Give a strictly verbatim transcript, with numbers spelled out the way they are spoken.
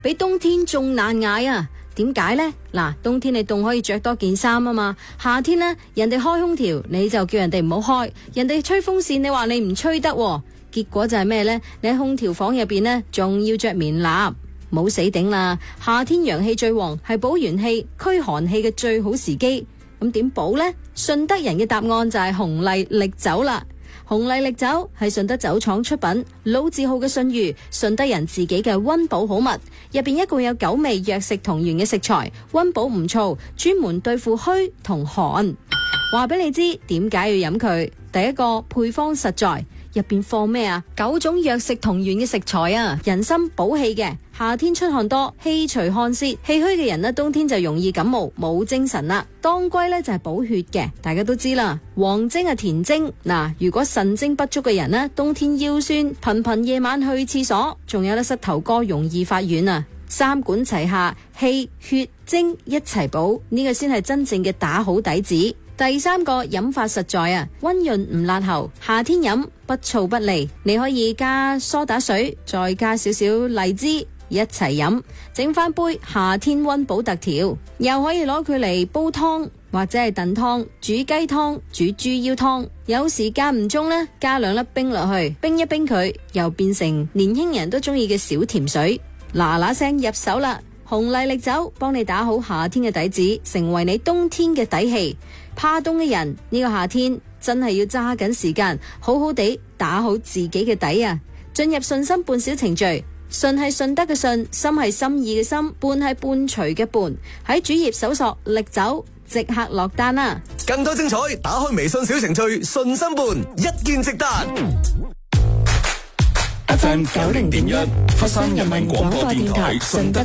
比冬天仲難捱啊！點解呢？嗱，冬天你凍可以着多件衫啊嘛，夏天呢，人哋開空調你就叫人哋唔好開，人哋吹風扇你話你唔吹得喎，結果就係咩呢？你喺空調房入邊呢，仲要着棉衲，冇死頂啦！夏天陽氣最旺，係補元氣、驅寒氣嘅最好時機。咁點補呢？順德人嘅答案就係紅麗力酒啦。紅麗力酒係順德酒廠出品，老字號嘅信譽，順德人自己嘅溫補好物，入邊一共有九味藥食同源嘅食材，溫補唔燥，專門對付虛同寒。話俾你知點解要飲佢？第一個配方實在，入邊放咩啊？九種藥食同源嘅食材啊，人參補氣嘅，夏天出汗多，氣除汗泄，氣虛嘅人呢，冬天就容易感冒，冇精神啦。當歸呢就係補血嘅，大家都知啦。黃精係填精，嗱，如果腎精不足嘅人呢，冬天腰酸，頻頻夜晚去廁所，仲有咧膝頭哥容易發軟啊。三管齊下，氣血精一齊補，呢個先係真正嘅打好底子。第三個飲法實在啊，溫潤唔辣喉，夏天飲不燥不膩，你可以加梳打水，再加少少荔枝一齊飲，整翻杯夏天溫補特調，又可以攞佢嚟煲湯或者係燉湯、煮雞湯、煮豬腰湯，有時間唔中呢，加兩粒冰落去，冰一冰佢，又變成年輕人都中意嘅小甜水，嗱嗱聲入手啦！紅麗力酒幫你打好夏天嘅底子，成為你冬天嘅底氣。怕凍嘅人呢個夏天真係要揸緊時間，好好地打好自己嘅底啊！進入順心半小程序，順係順德嘅順，心係心意嘅心，半係伴隨嘅伴。喺主頁搜索力酒，即刻落單啦！ 更多精彩，打開微信小程序順心伴，一鍵直達。 F M 九零點一，佛山人民廣播電台順德